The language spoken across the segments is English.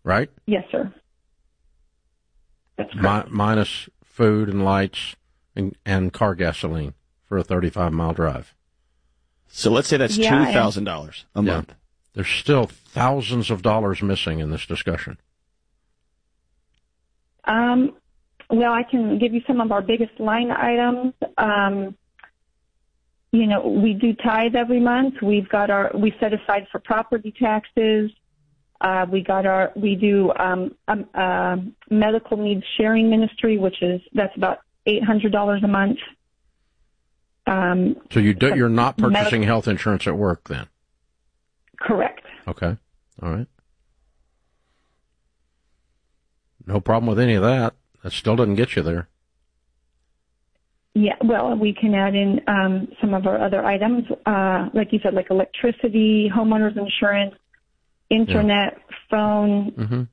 right? Yes, sir. That's correct. Minus food and lights and car gasoline for a 35-mile drive. So let's say that's $2,000 a month. There's still thousands of dollars missing in this discussion. Well, I can give you some of our biggest line items. We do tithe every month. We set aside for property taxes. We do medical needs sharing ministry, that's about $800 a month. So you're not purchasing health insurance at work then? Correct. Okay. All right. No problem with any of that. That still doesn't get you there. Yeah, well, we can add in some of our other items, like you said, like electricity, homeowners insurance, internet, phone.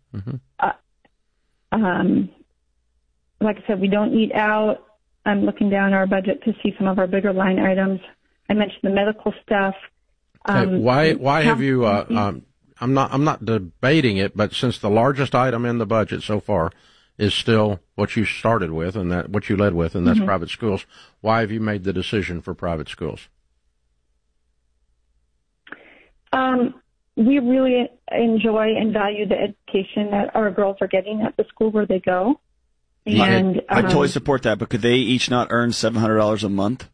Like I said, we don't eat out. I'm looking down our budget to see some of our bigger line items. I mentioned the medical stuff. Why have you? I'm not debating it, but since the largest item in the budget so far is still what you started with and what you led with, and that's private schools, why have you made the decision for private schools? We really enjoy and value the education that our girls are getting at the school where they go. And I totally support that, but could they each not earn $700 a month?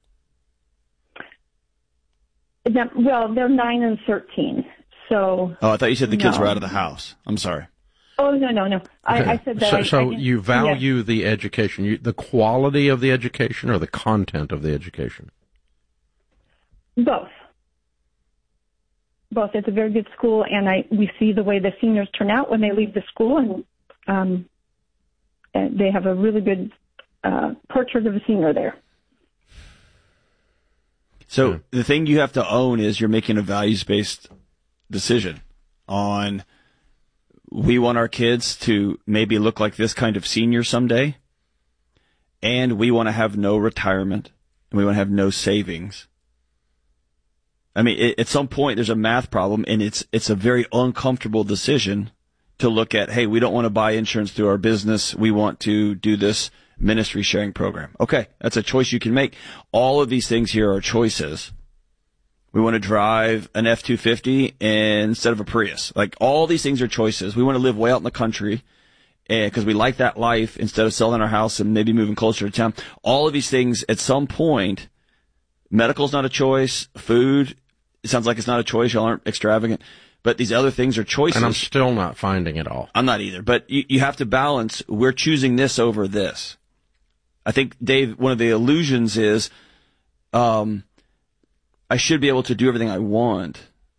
Well, they're 9 and 13, so... Oh, I thought you said the kids were out of the house. I'm sorry. Oh, no. Okay. I said that... So you value the education, the quality of the education or the content of the education? Both. It's a very good school, and we see the way the seniors turn out when they leave the school, and they have a really good portrait of a senior there. So the thing you have to own is you're making a values-based decision on we want our kids to maybe look like this kind of senior someday, and we want to have no retirement, and we want to have no savings. I mean, at some point there's a math problem, and it's a very uncomfortable decision to look at, hey, we don't want to buy insurance through our business. We want to do this ministry sharing program. Okay, that's a choice you can make. All of these things here are choices. We want to drive an F-250 instead of a Prius. Like, all these things are choices. We want to live way out in the country because we like that life instead of selling our house and maybe moving closer to town. All of these things, at some point, medical's not a choice. Food, it sounds like it's not a choice. Y'all aren't extravagant. But these other things are choices. And I'm still not finding it all. I'm not either. But you have to balance, we're choosing this over this. I think, Dave, one of the illusions is I should be able to do everything I want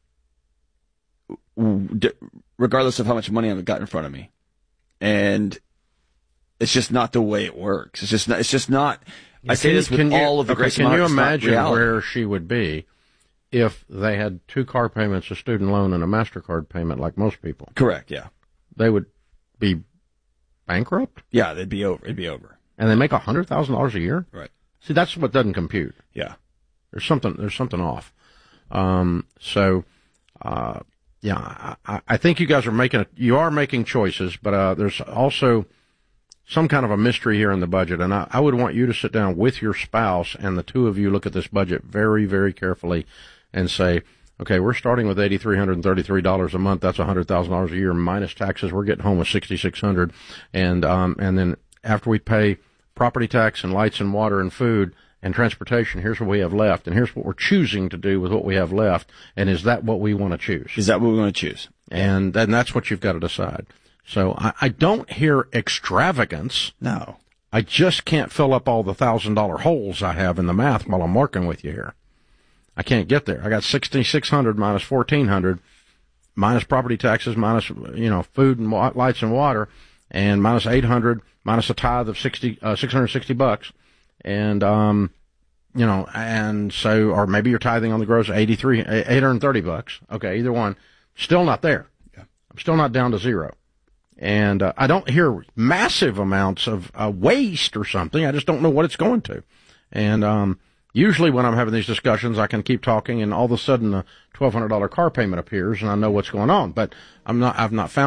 regardless of how much money I've got in front of me. And it's just not the way it works. It's just not. I say this with all of the grace of my heart. Can you imagine where she would be if they had 2 car payments, a student loan, and a MasterCard payment like most people? Correct, yeah. They would be bankrupt? Yeah, it'd be over. And they make $100,000 a year? Right. See, that's what doesn't compute. Yeah. There's something off. I think you guys are making choices, but there's also some kind of a mystery here in the budget, and I would want you to sit down with your spouse and the two of you look at this budget very, very carefully and say, okay, we're starting with $8,333 a month. That's $100,000 a year minus taxes. We're getting home with $6,600, and then after we pay property tax and lights and water and food and transportation, here's what we have left, and here's what we're choosing to do with what we have left, and is that what we want to choose? Is that what we want to choose? And then that's what you've got to decide. So I don't hear extravagance. No. I just can't fill up all the $1,000 holes I have in the math while I'm working with you here. I can't get there. I got $6,600 minus $1,400 minus property taxes minus, food and lights and water, and minus $800 minus a tithe of $660. And, and so, or maybe you're tithing on the gross $830. Okay, either one. Still not there. Yeah. I'm still not down to zero. And I don't hear massive amounts of waste or something. I just don't know what it's going to. And usually when I'm having these discussions, I can keep talking, and all of a sudden a $1,200 car payment appears, and I know what's going on. But I've not found